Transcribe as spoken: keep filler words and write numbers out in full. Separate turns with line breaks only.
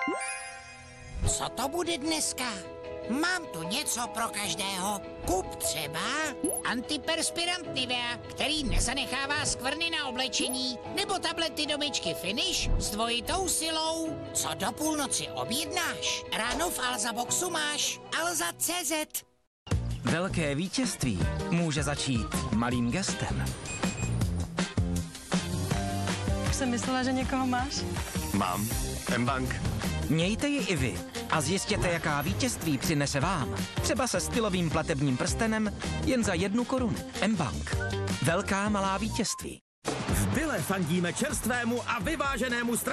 Co to bude dneska? Mám tu něco pro každého. Kup třeba antiperspirant Nivea, který nezanechává skvrny na oblečení, nebo tablety do myčky Finish s dvojitou silou. Co do půlnoci objednáš? Ráno v Alza Boxu máš Alza tečka cé zet.
Velké vítězství může začít malým gestem.
Už jsem myslela, že někoho máš.
Mám. M-Bank.
Mějte ji i vy a zjistěte, jaká vítězství přinese vám. Třeba se stylovým platebním prstenem jen za jednu korunu. M-Bank. Velká malá vítězství.
V Bile fandíme čerstvému a vyváženému